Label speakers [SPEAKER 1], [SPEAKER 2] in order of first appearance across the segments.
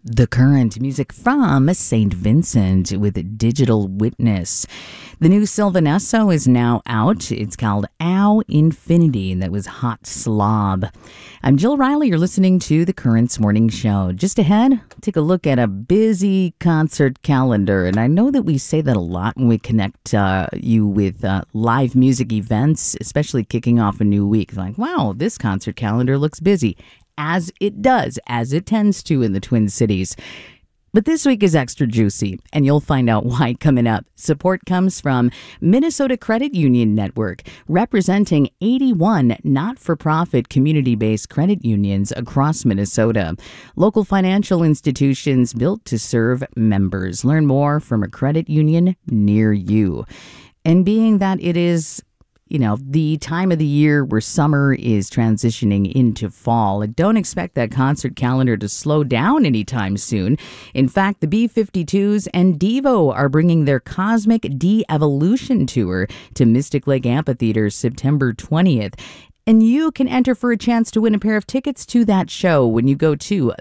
[SPEAKER 1] The Current, music from St. Vincent with Digital Witness. The new Sylvanesso is now out. It's called Ow Infinity. That was Hot Slob. I'm Jill Riley. You're listening to The Current's Morning Show. Just ahead, take a look at a busy concert calendar. And I know that we say that a lot when we connect you with live music events, especially kicking off a new week. Like, wow, this concert calendar looks busy. As it does, as it tends to in the Twin Cities. But this week is extra juicy, and you'll find out why coming up. Support comes from Minnesota Credit Union Network, representing 81 not-for-profit community-based credit unions across Minnesota. Local financial institutions built to serve members. Learn more from a credit union near you. And being that it is the time of the year where summer is transitioning into fall. And don't expect that concert calendar to slow down anytime soon. In fact, the B-52s and Devo are bringing their Cosmic De-Evolution Tour to Mystic Lake Amphitheater September 20th. And you can enter for a chance to win a pair of tickets to that show when you go to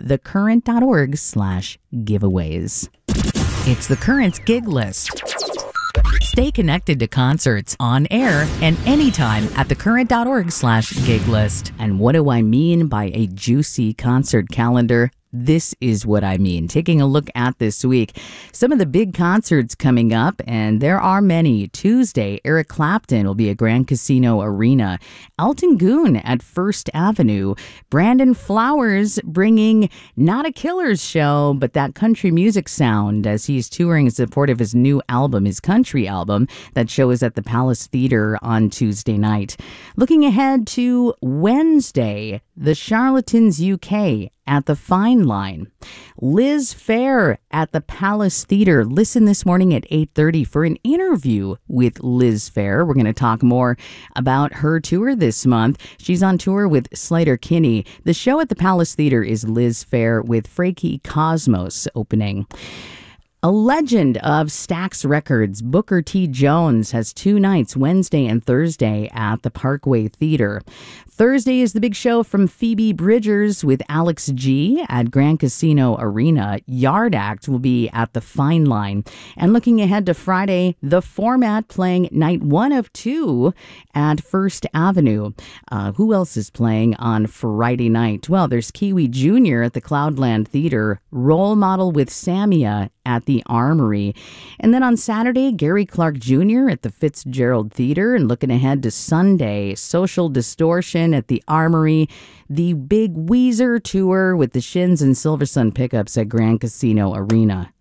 [SPEAKER 1] thecurrent.org/giveaways. It's The Current's Gig List. Stay connected to concerts on air and anytime at thecurrent.org/gig list. And what do I mean by a juicy concert calendar? This is what I mean. Taking a look at this week, some of the big concerts coming up, and there are many. Tuesday, Eric Clapton will be at Grand Casino Arena. Elton Goon at First Avenue. Brandon Flowers bringing not a Killers show, but that country music sound as he's touring in support of his new album, his country album. That show is at the Palace Theater on Tuesday night. Looking ahead to Wednesday, the Charlatans UK at the Fine Line. Liz Phair at the Palace Theater. Listen this morning at 8:30 for an interview with Liz Phair. We're going to talk more about her tour this month. She's on tour with Sleater-Kinney. The show at the Palace Theater is Liz Phair with Frankie Cosmos opening. A legend of Stax Records, Booker T. Jones, has two nights, Wednesday and Thursday, at the Parkway Theater. Thursday is the big show from Phoebe Bridgers with Alex G at Grand Casino Arena. Yard Act will be at the Fine Line. And looking ahead to Friday, The Format playing night 1 of 2 at First Avenue. Who else is playing on Friday night? Well, there's Kiwi Jr. at the Cloudland Theater. Role Model with Samia at the Armory. And then on Saturday, Gary Clark Jr. at the Fitzgerald Theater. And looking ahead to Sunday, Social Distortion at the Armory. The big Weezer tour with the Shins and Silversun Pickups at Grand Casino Arena.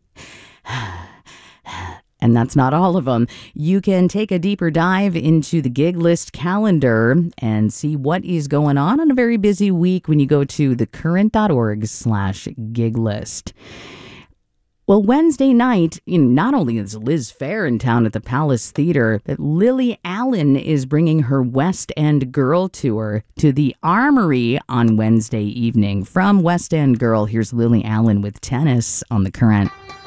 [SPEAKER 1] And that's not all of them. You can take a deeper dive into the gig list calendar and see what is going on a very busy week when you go to thecurrent.org/gig list. Well, Wednesday night, not only is Liz Phair in town at the Palace Theater, but Lily Allen is bringing her West End Girl tour to the Armory on Wednesday evening. From West End Girl, here's Lily Allen with Tennis on The Current.